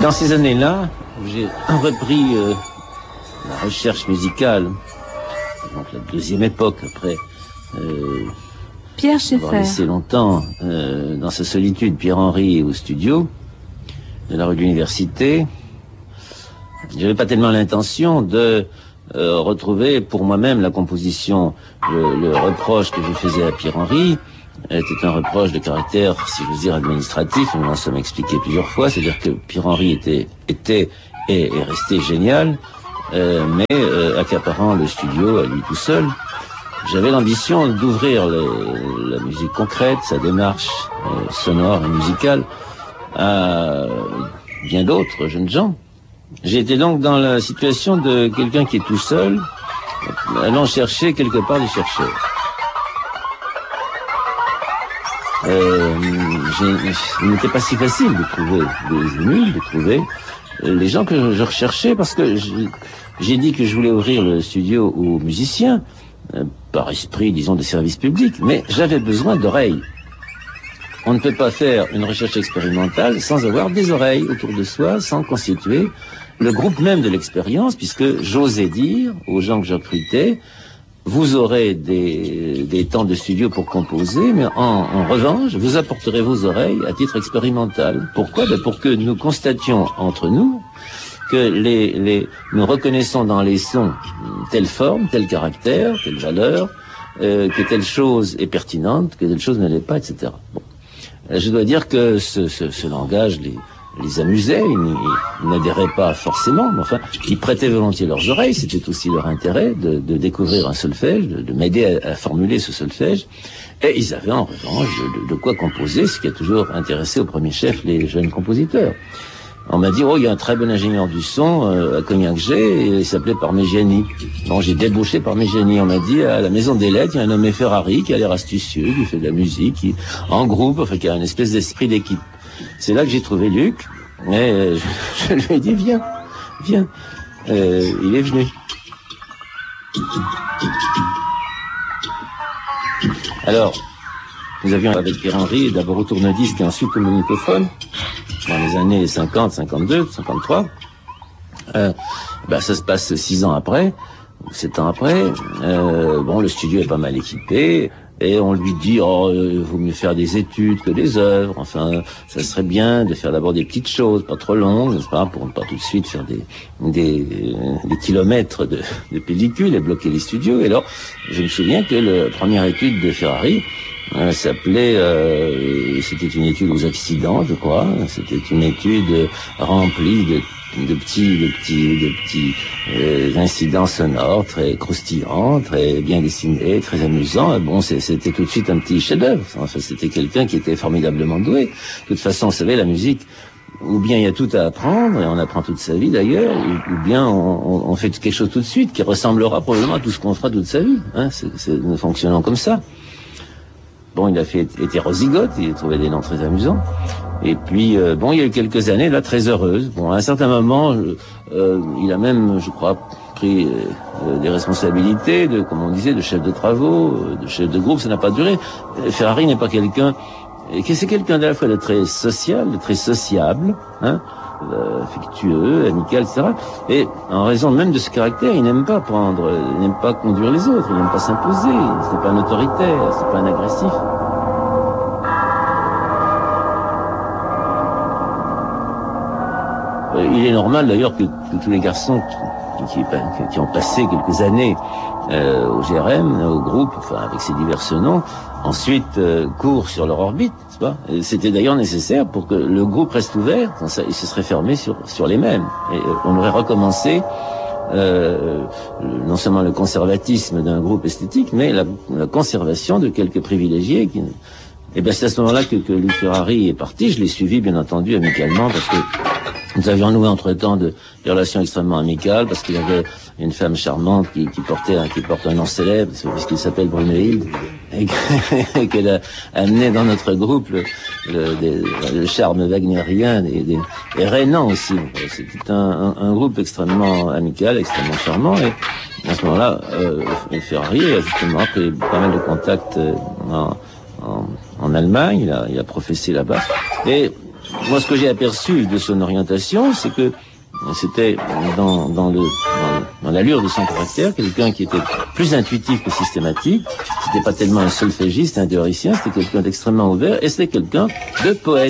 dans ces années-là, j'ai repris la recherche musicale, donc la deuxième époque après Pierre avoir Schaeffer. laissé longtemps dans sa solitude Pierre-Henry au studio de la rue de l'Université. J'avais pas tellement l'intention de retrouver pour moi-même la composition. Le reproche que je faisais à Pierre-Henry était un reproche de caractère, si je veux dire, administratif. Nous en sommes expliqués plusieurs fois. C'est-à-dire que Pierre-Henry était et est resté génial, mais accaparant le studio à lui tout seul. J'avais l'ambition d'ouvrir la musique concrète, sa démarche sonore et musicale, à bien d'autres jeunes gens. J'ai été donc dans la situation de quelqu'un qui est tout seul, allant chercher quelque part des chercheurs. Il n'était pas si facile de trouver des émules, de trouver les gens que je recherchais, parce que j'ai dit que je voulais ouvrir le studio aux musiciens, par esprit, disons, de service public, mais j'avais besoin d'oreilles. On ne peut pas faire une recherche expérimentale sans avoir des oreilles autour de soi, sans constituer le groupe même de l'expérience, puisque j'osais dire aux gens que je recrutais, vous aurez des temps de studio pour composer, mais en revanche, vous apporterez vos oreilles à titre expérimental. Pourquoi ? Pour que nous constations entre nous que nous reconnaissons dans les sons telle forme, tel caractère, telle valeur, que telle chose est pertinente, que telle chose ne l'est pas, etc. Bon. Je dois dire que ce langage les amusait, ils n'adhéraient pas forcément, mais enfin, ils prêtaient volontiers leurs oreilles, c'était aussi leur intérêt de découvrir un solfège, de m'aider à formuler ce solfège, et ils avaient en revanche de quoi composer, ce qui a toujours intéressé au premier chef les jeunes compositeurs. On m'a dit, il y a un très bon ingénieur du son à Cognac-G, et il s'appelait Parmigiani. Bon, j'ai débauché Parmigiani. On m'a dit, à la Maison des Lettres, il y a un nommé Ferrari qui a l'air astucieux, qui fait de la musique, en groupe, enfin, qui a une espèce d'esprit d'équipe. C'est là que j'ai trouvé Luc, et je lui ai dit, viens. Il est venu. Alors, nous avions avec Pierre-Henry d'abord au tourne-disque et ensuite au magnétophone, dans les années 50, 52, 53. Ça se passe 6 ans après, 7 ans après. Le studio est pas mal équipé. Et on lui dit, il vaut mieux faire des études que des œuvres. Enfin, ça serait bien de faire d'abord des petites choses, pas trop longues, n'est-ce pas, pour ne pas tout de suite faire des kilomètres de pellicules et bloquer les studios. Et alors, je me souviens que la première étude de Ferrari s'appelait, c'était une étude aux accidents, je crois. C'était une étude remplie de petits incidents sonores très croustillants, très bien dessinés, très amusants. Bon, c'était tout de suite un petit chef-d'œuvre. Enfin, c'était quelqu'un qui était formidablement doué. De toute façon, vous savez, la musique, ou bien il y a tout à apprendre, et on apprend toute sa vie d'ailleurs, ou bien on fait quelque chose tout de suite qui ressemblera probablement à tout ce qu'on fera toute sa vie. Nous fonctionnons comme ça. Bon, il a fait hétérozygote, il a trouvé des noms très amusants. Et puis, il y a eu quelques années, là, très heureuses. Bon, à un certain moment, il a même, je crois, pris des responsabilités comme on disait, de chef de travaux, de chef de groupe. Ça n'a pas duré. Ferrari n'est pas quelqu'un... C'est quelqu'un à la fois de très social, de très sociable, affectueux, amical, etc. Et en raison même de ce caractère, il n'aime pas il n'aime pas conduire les autres, il n'aime pas s'imposer, c'est pas un autoritaire, c'est pas un agressif. Il est normal d'ailleurs que tous les garçons qui ont passé quelques années au GRM, au groupe, enfin avec ses divers noms, ensuite courent sur leur orbite, n'est-ce pas ? C'était d'ailleurs nécessaire pour que le groupe reste ouvert, il se serait fermé sur les mêmes. Et on aurait recommencé non seulement le conservatisme d'un groupe esthétique, mais la conservation de quelques privilégiés qui... Et c'est à ce moment-là que Luc Ferrari est parti. Je l'ai suivi, bien entendu, amicalement, parce que nous avions noué entre-temps des relations extrêmement amicales, parce qu'il y avait une femme charmante qui porte un nom célèbre, puisqu'il s'appelle Brunhilde, et qu'elle a amené dans notre groupe le charme wagnérien et rénan aussi. C'était un groupe extrêmement amical, extrêmement charmant, et à ce moment-là, Ferrari a justement pris pas mal de contacts en Allemagne, il a professé là-bas, et moi, ce que j'ai aperçu de son orientation, c'est que c'était dans l'allure de son caractère, quelqu'un qui était plus intuitif que systématique. C'était pas tellement un solfégiste, un théoricien, c'était quelqu'un d'extrêmement ouvert, et c'était quelqu'un de poète.